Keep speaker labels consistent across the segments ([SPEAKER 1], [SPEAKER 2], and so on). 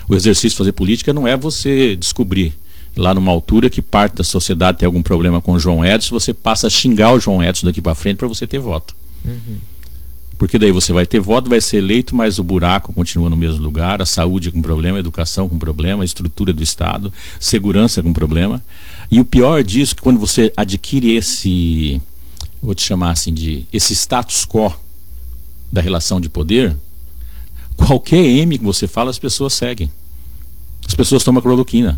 [SPEAKER 1] O exercício de fazer política não é você descobrir lá numa altura que parte da sociedade tem algum problema com o João Edson, você passa a xingar o João Edson daqui para frente para você ter voto. Porque daí você vai ter voto, vai ser eleito, mas o buraco continua no mesmo lugar, a saúde com problema, a educação com problema, a estrutura do Estado, segurança com problema. E o pior disso é que quando você adquire esse, vou te chamar assim, esse status quo da relação de poder, qualquer M que você fala, as pessoas seguem. As pessoas tomam cloroquina.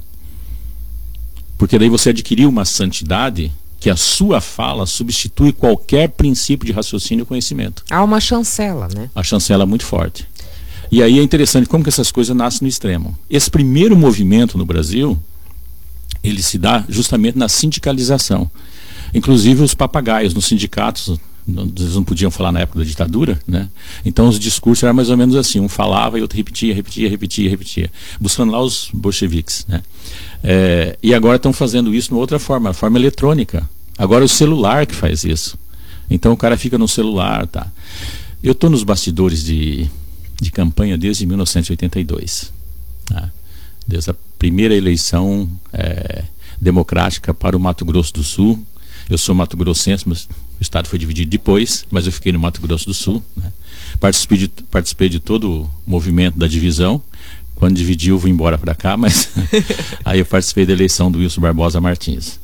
[SPEAKER 1] Porque daí você adquiriu uma santidade que a sua fala substitui qualquer princípio de raciocínio e conhecimento.
[SPEAKER 2] Há uma chancela, né?
[SPEAKER 1] A chancela é muito forte. E aí é interessante como que essas coisas nascem no extremo. Esse primeiro movimento no Brasil, ele se dá justamente na sindicalização. Inclusive os papagaios nos sindicatos, eles não podiam falar na época da ditadura, né? Então os discursos eram mais ou menos assim, um falava e outro repetia, buscando lá os bolcheviques, né? E agora estão fazendo isso de outra forma, a forma eletrônica. Agora é o celular que faz isso. Então o cara fica no celular, tá? Eu estou nos bastidores de campanha desde 1982, tá? Desde a primeira eleição democrática para o Mato Grosso do Sul. Eu sou mato-grossense, mas o estado foi dividido depois, mas eu fiquei no Mato Grosso do Sul, né? Participei de todo o movimento da divisão. Quando dividiu, eu vim embora para cá, mas aí eu participei da eleição do Wilson Barbosa Martins.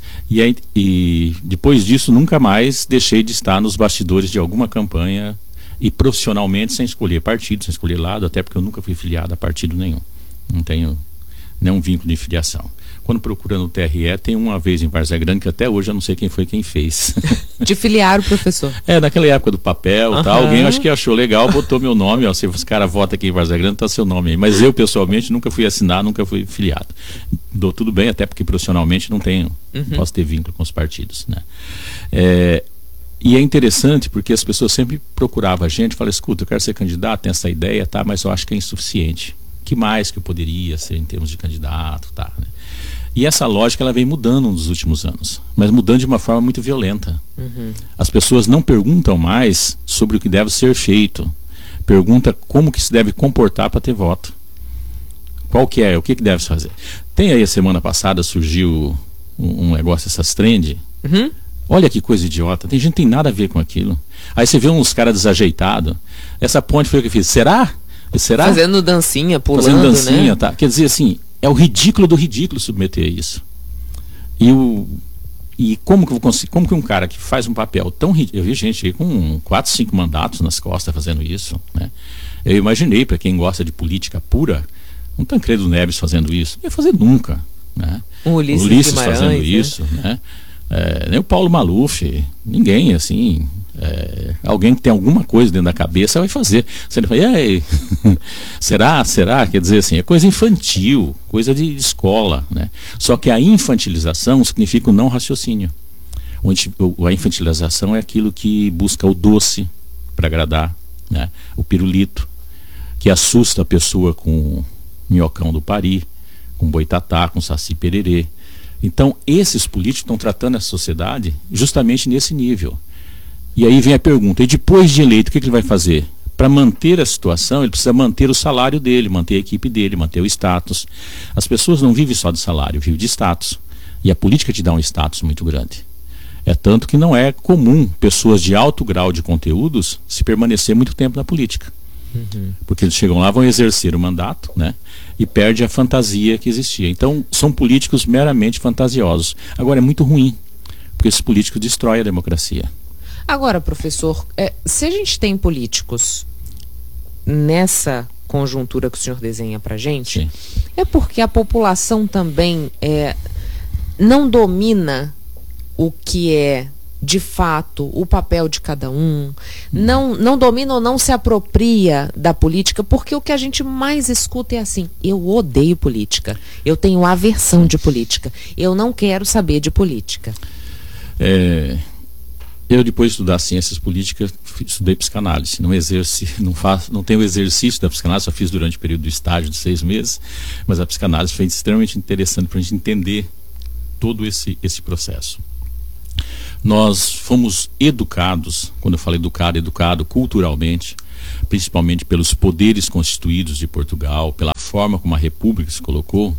[SPEAKER 1] E depois disso, nunca mais deixei de estar nos bastidores de alguma campanha e profissionalmente sem escolher partido, sem escolher lado, até porque eu nunca fui filiado a partido nenhum. Não tenho nenhum vínculo de filiação. Quando procurando o TRE, tem uma vez em Várzea Grande que até hoje eu não sei quem foi quem fez.
[SPEAKER 2] De filiar o professor.
[SPEAKER 1] Naquela época do papel, tal, alguém acho que achou legal, botou meu nome, ó, se os caras votam aqui em Várzea Grande, tá seu nome aí. Mas eu, pessoalmente, nunca fui assinar, nunca fui filiado. Dou tudo bem, até porque profissionalmente não tenho, não posso ter vínculo com os partidos, né? E é interessante porque as pessoas sempre procuravam a gente, falavam, escuta, eu quero ser candidato, tenho essa ideia, tá, mas eu acho que é insuficiente. Que mais que eu poderia ser em termos de candidato, tá, né? E essa lógica ela vem mudando nos últimos anos, mas mudando de uma forma muito violenta. As pessoas não perguntam mais sobre o que deve ser feito, pergunta como que se deve comportar para ter voto. Qual que é, o que deve se fazer. Tem aí a semana passada surgiu um negócio, essas trend. Olha que coisa idiota, tem gente que tem nada a ver com aquilo. Aí você vê uns caras desajeitados. Essa ponte foi o que eu fiz. Será?
[SPEAKER 2] Fazendo dancinha, pulando,
[SPEAKER 1] fazendo dancinha,
[SPEAKER 2] né?
[SPEAKER 1] Tá? Quer dizer assim, é o ridículo do ridículo submeter a isso. E como que um cara que faz um papel tão ridículo, eu vi gente aí com 4, 5 mandatos nas costas fazendo isso, né? Eu imaginei, para quem gosta de política pura, um Tancredo Neves fazendo isso, não ia fazer nunca, né?
[SPEAKER 2] O Ulisses
[SPEAKER 1] fazendo isso, né? Nem o Paulo Maluf, ninguém assim, alguém que tem alguma coisa dentro da cabeça vai fazer. Você fala, e aí? Será? Quer dizer assim, é coisa infantil, coisa de escola, né? Só que a infantilização significa o não raciocínio. A infantilização é aquilo que busca o doce para agradar, né? O pirulito, que assusta a pessoa com minhocão do Pari, com boitatá, com saci pererê. Então, esses políticos estão tratando a sociedade justamente nesse nível. E aí vem a pergunta, e depois de eleito, o que ele vai fazer? Para manter a situação, ele precisa manter o salário dele, manter a equipe dele, manter o status. As pessoas não vivem só de salário, vivem de status. E a política te dá um status muito grande. É tanto que não é comum pessoas de alto grau de conteúdos se permanecer muito tempo na política. Porque eles chegam lá, vão exercer o mandato, né? E perde a fantasia que existia. Então, são políticos meramente fantasiosos. Agora, é muito ruim, porque esses políticos destroem a democracia.
[SPEAKER 2] Agora, professor, se a gente tem políticos nessa conjuntura que o senhor desenha pra gente, sim, é porque a população também não domina o que é de fato o papel de cada um, não domina ou não se apropria da política, porque o que a gente mais escuta é assim: eu odeio política, eu tenho aversão de política, eu não quero saber de política.
[SPEAKER 1] Eu, depois de estudar ciências políticas, estudei psicanálise. Não tenho o exercício da psicanálise, só fiz durante o período do estágio de 6 meses, mas a psicanálise foi extremamente interessante para a gente entender todo esse processo. Nós fomos educados, quando eu falo educado culturalmente, principalmente pelos poderes constituídos de Portugal, pela forma como a República se colocou,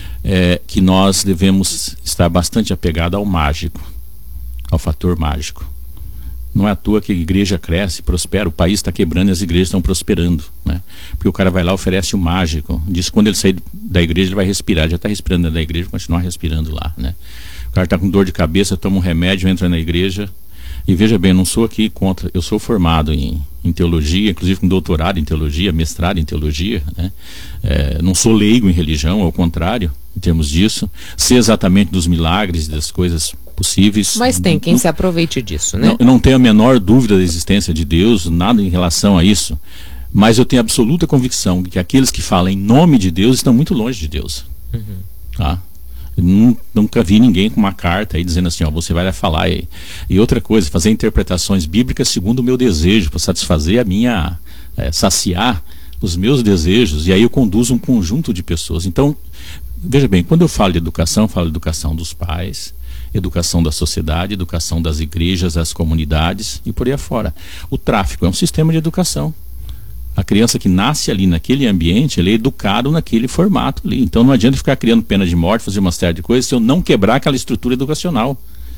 [SPEAKER 1] que nós devemos estar bastante apegados ao mágico, ao fator mágico. Não é à toa que a igreja cresce, prospera, o país está quebrando e as igrejas estão prosperando, né? Porque o cara vai lá, oferece o mágico, diz que quando ele sair da igreja ele vai respirar, ele já está respirando dentro da igreja, vai continuar respirando lá, né? O cara está com dor de cabeça, toma um remédio, entra na igreja. E veja bem, eu não sou aqui contra, eu sou formado em teologia, inclusive com doutorado em teologia, mestrado em teologia, né? Não sou leigo em religião, ao contrário, em termos disso, sei exatamente dos milagres e das coisas possíveis.
[SPEAKER 2] Mas tem quem se aproveite disso, né?
[SPEAKER 1] Eu não tenho a menor dúvida da existência de Deus, nada em relação a isso, mas eu tenho absoluta convicção que aqueles que falam em nome de Deus estão muito longe de Deus. Tá? Nunca vi ninguém com uma carta aí dizendo assim, ó, você vai lá falar. E outra coisa, fazer interpretações bíblicas segundo o meu desejo, para satisfazer a minha, saciar os meus desejos, e aí eu conduzo um conjunto de pessoas. Então, veja bem, quando eu falo de educação, eu falo de educação dos pais, educação da sociedade, educação das igrejas, das comunidades e por aí afora. O tráfico é um sistema de educação. A criança que nasce ali naquele ambiente, ele é educado naquele formato ali. Então não adianta ficar criando pena de morte, fazer uma série de coisas, se eu não quebrar aquela estrutura educacional.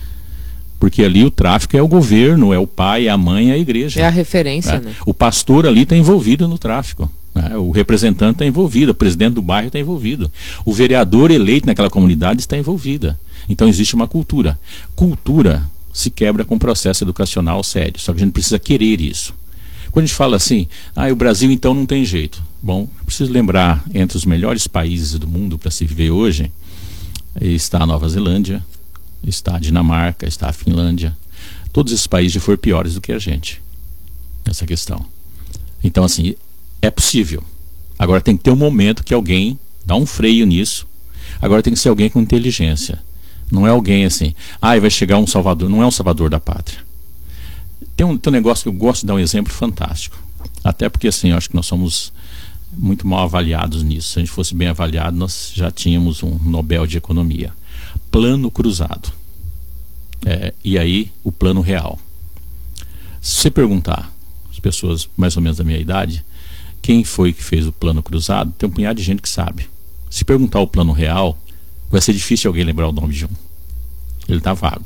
[SPEAKER 1] Porque ali o tráfico é o governo, é o pai, é a mãe, é a igreja.
[SPEAKER 2] É a referência, né?
[SPEAKER 1] O pastor ali está envolvido no tráfico, né? O representante está envolvido, o presidente do bairro está envolvido. O vereador eleito naquela comunidade está envolvida. Então existe uma cultura. Cultura se quebra com um processo educacional sério, só que a gente precisa querer isso. Quando a gente fala assim, o Brasil então não tem jeito. Bom, preciso lembrar, entre os melhores países do mundo para se viver hoje, está a Nova Zelândia, está a Dinamarca, está a Finlândia. Todos esses países já foram piores do que a gente, nessa questão. Então assim, é possível. Agora tem que ter um momento que alguém dá um freio nisso. Agora tem que ser alguém com inteligência. Não é alguém assim, vai chegar um salvador, não é um salvador da pátria. Tem um negócio que eu gosto de dar um exemplo fantástico. Até porque assim, eu acho que nós somos muito mal avaliados nisso. Se a gente fosse bem avaliado, nós já tínhamos um Nobel de Economia. Plano cruzado. E aí, o plano real. Se você perguntar as pessoas mais ou menos da minha idade, quem foi que fez o plano cruzado, tem um punhado de gente que sabe. Se perguntar o plano real, vai ser difícil alguém lembrar o nome de um. Ele está vago.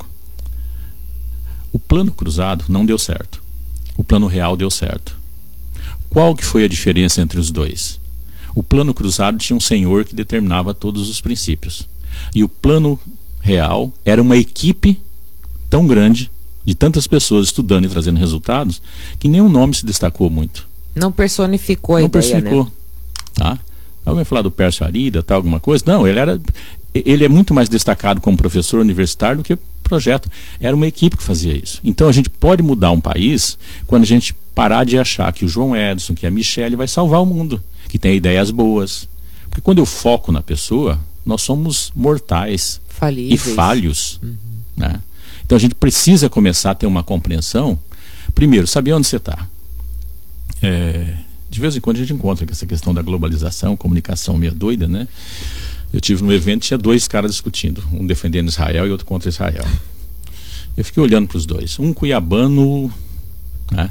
[SPEAKER 1] O plano cruzado não deu certo. O plano real deu certo. Qual que foi a diferença entre os dois? O plano cruzado tinha um senhor que determinava todos os princípios. E o plano real era uma equipe tão grande, de tantas pessoas estudando e trazendo resultados, que nenhum nome se destacou muito.
[SPEAKER 2] Não personificou a ideia, né?
[SPEAKER 1] Tá? Alguém falar do Pércio Arida, tal, alguma coisa? Não, ele é muito mais destacado como professor universitário do que projeto. Era uma equipe que fazia isso. Então a gente pode mudar um país quando a gente parar de achar que o João Edson, que a Michele vai salvar o mundo, que tem ideias boas. Porque quando eu foco na pessoa, nós somos mortais e falhos. Né? Então a gente precisa começar a ter uma compreensão. Primeiro, saber onde você está. De vez em quando a gente encontra essa questão da globalização, comunicação meio doida, né? Eu tive num evento, tinha dois caras discutindo, um defendendo Israel e outro contra Israel. Eu fiquei olhando para os dois, um cuiabano, né,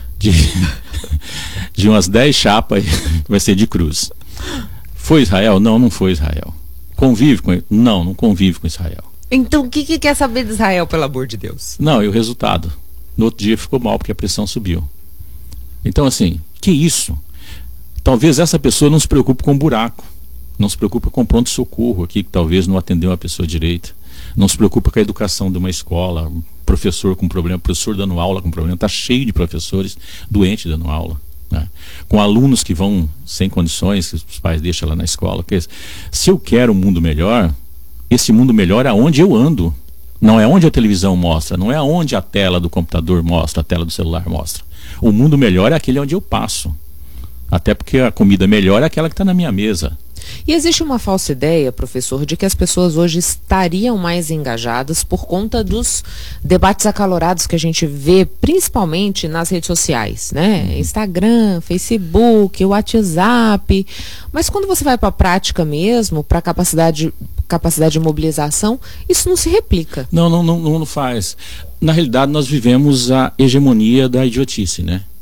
[SPEAKER 1] de umas 10 chapas, vai ser de cruz. Foi Israel? Não, não foi Israel. Convive com ele? Não, não convive com Israel.
[SPEAKER 2] Então o que quer saber de Israel, pelo amor de Deus? Não,
[SPEAKER 1] e o resultado? No outro dia ficou mal, porque a pressão subiu. Então assim, que isso? Talvez essa pessoa não se preocupe com o buraco. Não se preocupa com o pronto-socorro aqui, que talvez não atendeu a pessoa direita. Não se preocupa com a educação de uma escola, professor com problema, professor dando aula com problema. Está cheio de professores doentes dando aula. Né? Com alunos que vão sem condições, que os pais deixam lá na escola. Se eu quero um mundo melhor, esse mundo melhor é onde eu ando. Não é onde a televisão mostra, não é onde a tela do computador mostra, a tela do celular mostra. O mundo melhor é aquele onde eu passo. Até porque a comida melhor é aquela que está na minha mesa.
[SPEAKER 2] E existe uma falsa ideia, professor, de que as pessoas hoje estariam mais engajadas por conta dos debates acalorados que a gente vê, principalmente nas redes sociais, né? Instagram, Facebook, WhatsApp. Mas quando você vai para a prática mesmo, para a capacidade de mobilização, isso não se replica.
[SPEAKER 1] Não faz. Na realidade, nós vivemos a hegemonia da idiotice, né?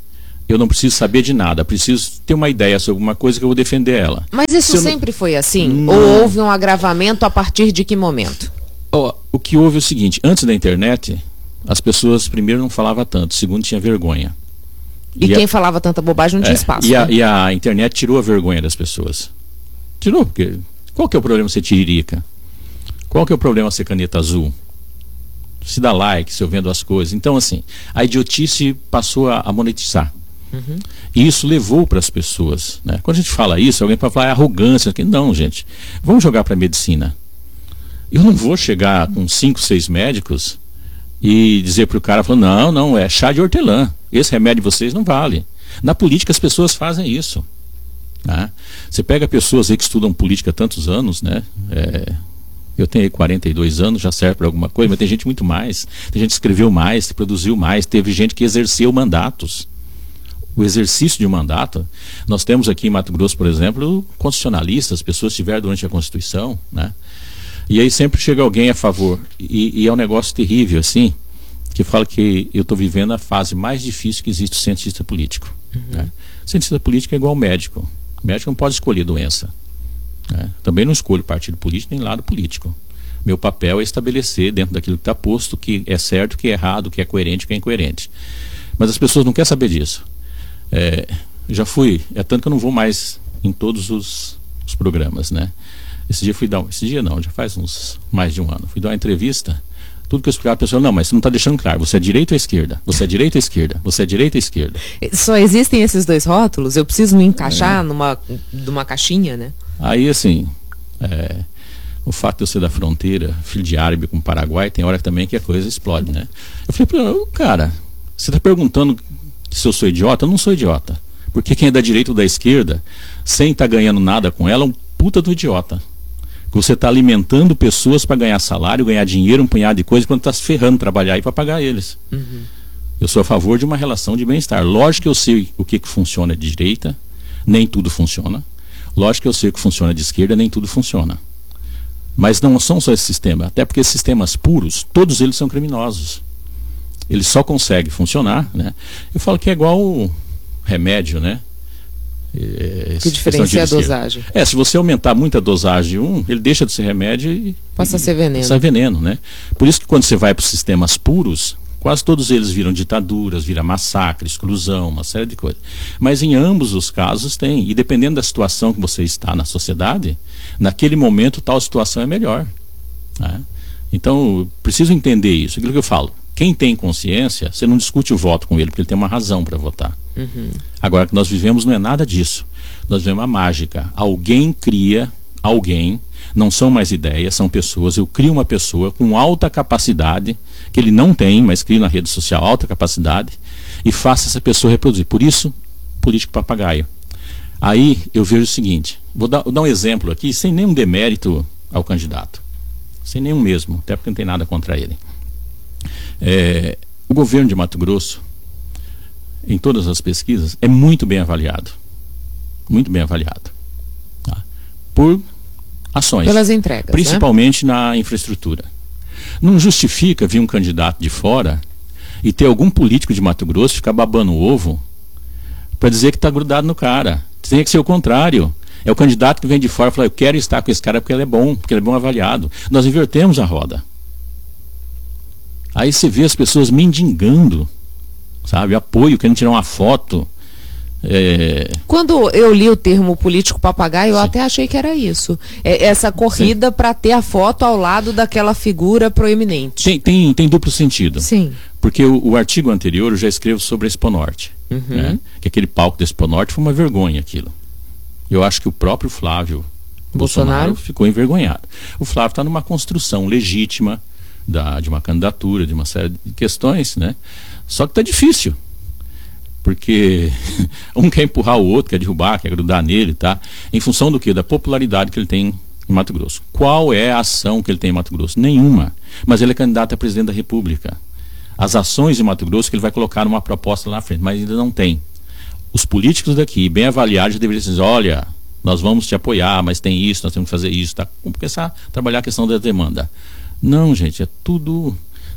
[SPEAKER 1] eu não preciso saber de nada, preciso ter uma ideia sobre alguma coisa que eu vou defender ela.
[SPEAKER 2] Mas isso sempre foi assim? Não. Ou houve um agravamento a partir de que momento?
[SPEAKER 1] O que houve é o seguinte, antes da internet, as pessoas, primeiro, não falavam tanto, segundo, tinha vergonha.
[SPEAKER 2] E quem falava tanta bobagem não tinha espaço.
[SPEAKER 1] E a internet tirou a vergonha das pessoas. Tirou, porque qual que é o problema ser tiririca? Qual que é o problema ser caneta azul? Se dá like, se eu vendo as coisas. Então, assim, a idiotice passou a monetizar. Uhum. E isso levou para as pessoas, né? Quando a gente fala isso, alguém pode falar arrogância. Não, gente, vamos jogar para a medicina. Eu não vou chegar com 5, 6 médicos e dizer para o cara, não, é chá de hortelã. Esse remédio de vocês não vale. Na política as pessoas fazem isso. Né? Você pega pessoas aí que estudam política há tantos anos, né? Eu tenho aí 42 anos, já serve para alguma coisa, mas tem gente muito mais. Tem gente que escreveu mais, que produziu mais, teve gente que exerceu mandatos. O exercício de um mandato, nós temos aqui em Mato Grosso, por exemplo, constitucionalistas, pessoas que estiveram durante a Constituição, né? E aí sempre chega alguém a favor, e é um negócio terrível, assim, que fala que eu estou vivendo a fase mais difícil que existe o cientista político. Uhum. Né? Cientista político é igual ao médico. O médico não pode escolher doença. Né? Também não escolho partido político nem lado político. Meu papel é estabelecer dentro daquilo que está posto o que é certo, o que é errado, o que é coerente, o que é incoerente. Mas as pessoas não querem saber disso. Já fui, tanto que eu não vou mais em todos os programas, né? Esse dia não, já faz mais de um ano. Fui dar uma entrevista, tudo que eu explicava a pessoa, não, mas você não está deixando claro, você é direita ou esquerda? Você é direita ou esquerda? Você é direita ou esquerda?
[SPEAKER 2] Só existem esses dois rótulos? Eu preciso me encaixar numa caixinha, né?
[SPEAKER 1] Aí, assim, o fato de eu ser da fronteira, filho de árabe com o Paraguai, tem hora também que a coisa explode, né? Eu falei para ele, cara, você está perguntando se eu sou idiota? Eu não sou idiota. Porque quem é da direita ou da esquerda, sem estar ganhando nada com ela, é um puta do idiota. Você está alimentando pessoas para ganhar salário, ganhar dinheiro, um punhado de coisa, quando está se ferrando trabalhar aí para pagar eles. Uhum. Eu sou a favor de uma relação de bem-estar. Lógico que eu sei o que funciona de direita, nem tudo funciona. Lógico que eu sei o que funciona de esquerda, nem tudo funciona. Mas não são só esse sistema, até porque sistemas puros, todos eles são criminosos. Eles só conseguem funcionar, né? Eu falo que é igual remédio, né?
[SPEAKER 2] Que diferencia a dosagem.
[SPEAKER 1] Se você aumentar muito a dosagem de um, ele deixa de ser remédio e
[SPEAKER 2] passa a ser veneno.
[SPEAKER 1] Passa a veneno, né? Por isso que quando você vai para os sistemas puros, quase todos eles viram ditaduras, viram massacre, exclusão, uma série de coisas. Mas em ambos os casos tem, e dependendo da situação que você está na sociedade, naquele momento tal situação é melhor. Né? Então, preciso entender isso, aquilo que eu falo. Quem tem consciência, você não discute o voto com ele, porque ele tem uma razão para votar. Uhum. Agora, o que nós vivemos não é nada disso. Nós vivemos a mágica. Alguém cria alguém, não são mais ideias, são pessoas. Eu crio uma pessoa com alta capacidade, que ele não tem, mas crio na rede social alta capacidade, e faço essa pessoa reproduzir. Por isso, político papagaio. Aí eu vejo o seguinte, vou dar um exemplo aqui, sem nenhum demérito ao candidato. Sem nenhum mesmo, até porque não tem nada contra ele. O governo de Mato Grosso, em todas as pesquisas, é muito bem avaliado. Muito bem avaliado. Tá? Por ações.
[SPEAKER 2] Pelas entregas.
[SPEAKER 1] Principalmente, né? Na infraestrutura. Não justifica vir um candidato de fora e ter algum político de Mato Grosso ficar babando o ovo para dizer que está grudado no cara. Tem que ser o contrário. É o candidato que vem de fora e fala, eu quero estar com esse cara porque ele é bom avaliado. Nós invertemos a roda. Aí você vê as pessoas mendigando, sabe, apoio, querendo tirar uma foto.
[SPEAKER 2] Quando eu li o termo político papagaio, eu até achei que era isso. Essa corrida para ter a foto ao lado daquela figura proeminente.
[SPEAKER 1] Tem duplo sentido.
[SPEAKER 2] Sim.
[SPEAKER 1] Porque o artigo anterior eu já escrevo sobre a Expo Norte. Uhum. Né? Que aquele palco da Expo Norte foi uma vergonha aquilo. Eu acho que o próprio Flávio Bolsonaro ficou envergonhado. O Flávio está numa construção legítima de uma candidatura, de uma série de questões, né? Só que está difícil. Porque um quer empurrar o outro, quer derrubar, quer grudar nele, tá? Em função do quê? Da popularidade que ele tem em Mato Grosso. Qual é a ação que ele tem em Mato Grosso? Nenhuma. Mas ele é candidato a presidente da República. As ações de Mato Grosso que ele vai colocar numa proposta lá na frente, mas ainda não tem. Os políticos daqui, bem avaliados, já deveriam dizer, olha, nós vamos te apoiar, mas tem isso, nós temos que fazer isso, tá? Vamos começar a trabalhar a questão da demanda. Não, gente, é tudo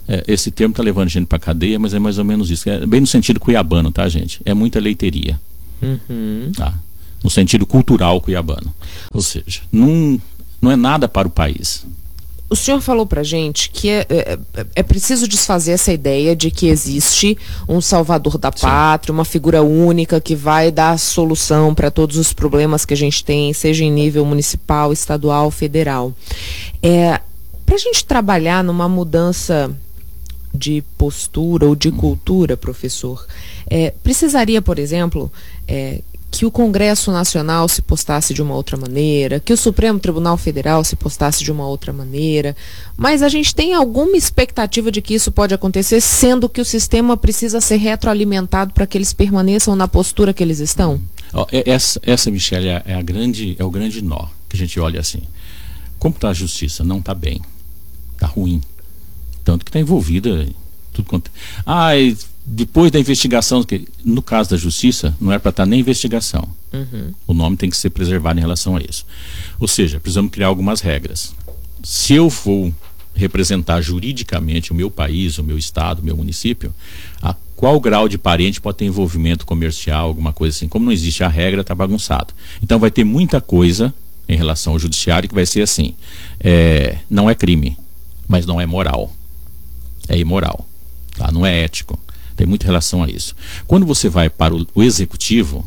[SPEAKER 1] esse termo está levando gente para cadeia, mas é mais ou menos isso. É bem no sentido cuiabano, tá, gente? É muita leiteria. Tá? No sentido cultural cuiabano. Ou seja, não é nada para o país.
[SPEAKER 2] O senhor falou pra gente que é preciso desfazer essa ideia de que existe um salvador da pátria, uma figura única que vai dar solução para todos os problemas que a gente tem, seja em nível municipal, estadual, federal. Para a gente trabalhar numa mudança de postura ou de cultura, professor, precisaria, por exemplo, que o Congresso Nacional se postasse de uma outra maneira, que o Supremo Tribunal Federal se postasse de uma outra maneira, mas a gente tem alguma expectativa de que isso pode acontecer, sendo que o sistema precisa ser retroalimentado para que eles permaneçam na postura que eles estão?
[SPEAKER 1] Essa Michele, é o grande nó, que a gente olha assim. Como está a justiça? Não está bem. Está ruim. Tanto que está envolvida em tudo quanto... depois da investigação, no caso da justiça, não era para estar nem investigação. O nome tem que ser preservado em relação a isso. Ou seja, precisamos criar algumas regras. Se eu for representar juridicamente o meu país, o meu estado, o meu município, a qual grau de parente pode ter envolvimento comercial, alguma coisa assim. Como não existe a regra, está bagunçado. Então vai ter muita coisa em relação ao judiciário que vai ser assim. Não é crime, mas não é moral. É imoral. Tá? Não é ético. Tem muita relação a isso. Quando você vai para o executivo,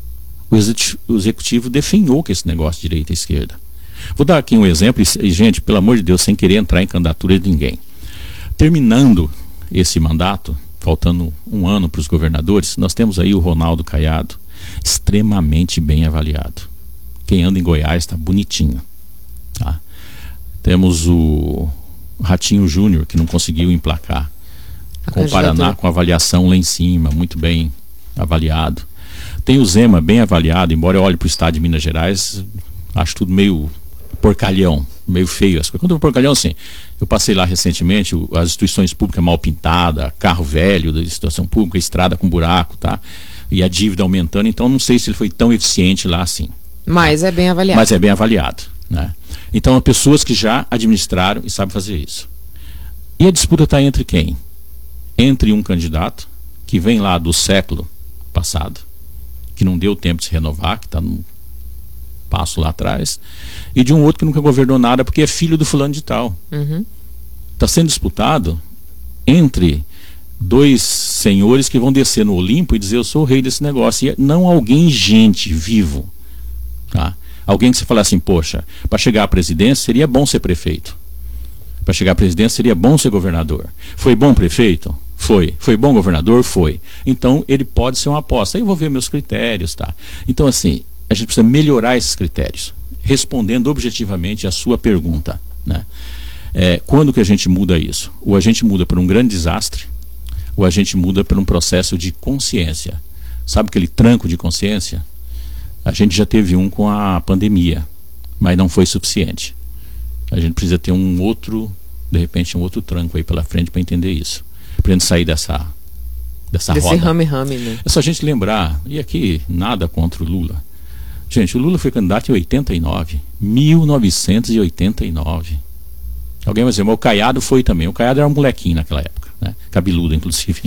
[SPEAKER 1] o executivo definhou que esse negócio de direita e esquerda. Vou dar aqui um exemplo, e gente, pelo amor de Deus, sem querer entrar em candidatura de ninguém. Terminando esse mandato, faltando um ano para os governadores, nós temos aí o Ronaldo Caiado, extremamente bem avaliado. Quem anda em Goiás está bonitinho. Tá? Temos o Ratinho Júnior, que não conseguiu emplacar. Com o Paraná, com avaliação lá em cima, muito bem avaliado. Tem o Zema bem avaliado, embora eu olhe para o estado de Minas Gerais, acho tudo meio porcalhão, meio feio. Quando eu porcalhão, assim, eu passei lá recentemente, as instituições públicas mal pintadas, carro velho da situação pública, estrada com buraco, tá? E a dívida aumentando, então não sei se ele foi tão eficiente lá assim.
[SPEAKER 2] Mas é bem avaliado.
[SPEAKER 1] Mas é bem avaliado, né? Então, pessoas que já administraram e sabem fazer isso. E a disputa está entre quem? Entre um candidato que vem lá do século passado, que não deu tempo de se renovar, que está num passo lá atrás, e de um outro que nunca governou nada porque é filho do fulano de tal. Está sendo disputado entre dois senhores que vão descer no Olimpo e dizer: eu sou o rei desse negócio, e não alguém vivo, tá? Alguém que você fala assim: poxa, para chegar à presidência seria bom ser prefeito, para chegar à presidência seria bom ser governador. Foi bom prefeito? Foi. Foi bom governador? Foi. Então ele pode ser uma aposta. Aí eu vou ver meus critérios, tá? Então, assim, a gente precisa melhorar esses critérios, respondendo objetivamente a sua pergunta, né? Quando que a gente muda isso? Ou a gente muda por um grande desastre, ou a gente muda por um processo de consciência. Sabe aquele tranco de consciência? A gente já teve um com a pandemia, mas não foi suficiente. A gente precisa ter de repente um outro tranco aí pela frente para entender isso. Pra gente sair dessa roda.
[SPEAKER 2] Desse rame-rame, né?
[SPEAKER 1] É só a gente lembrar, e aqui nada contra o Lula. Gente, o Lula foi candidato em 89, 1989. Alguém vai dizer, mas o Caiado foi também. O Caiado era um molequinho naquela época, né? Cabeludo, inclusive.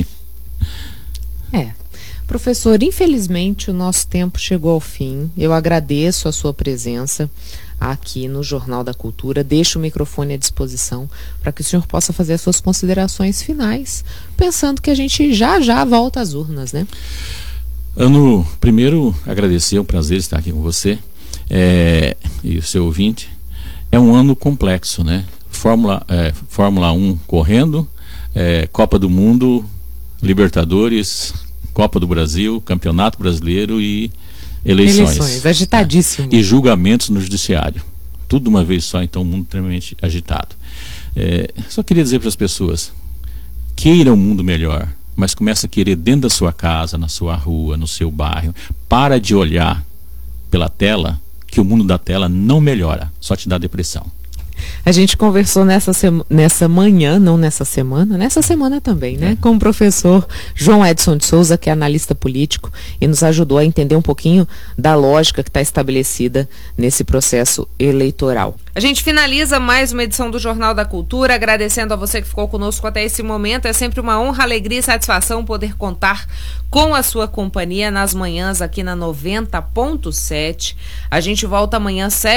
[SPEAKER 2] Professor, infelizmente o nosso tempo chegou ao fim. Eu agradeço a sua presença aqui no Jornal da Cultura. Deixo o microfone à disposição para que o senhor possa fazer as suas considerações finais, pensando que a gente já volta às urnas, né?
[SPEAKER 1] Primeiro, agradecer, é um prazer estar aqui com você e o seu ouvinte. É um ano complexo, né? Fórmula 1 correndo, Copa do Mundo, Libertadores, Copa do Brasil, Campeonato Brasileiro e eleições.
[SPEAKER 2] Agitadíssimo.
[SPEAKER 1] E julgamentos no judiciário. Tudo de uma vez só, então, um mundo extremamente agitado. Só queria dizer para as pessoas: queira um mundo melhor, mas começa a querer dentro da sua casa, na sua rua, no seu bairro. Para de olhar pela tela, que o mundo da tela não melhora, só te dá depressão.
[SPEAKER 2] A gente conversou nessa manhã, não nessa semana também, né? Com o professor João Edson de Souza, que é analista político, e nos ajudou a entender um pouquinho da lógica que está estabelecida nesse processo eleitoral. A gente finaliza mais uma edição do Jornal da Cultura, agradecendo a você que ficou conosco até esse momento. É sempre uma honra, alegria e satisfação poder contar com a sua companhia nas manhãs aqui na 90.7. A gente volta amanhã,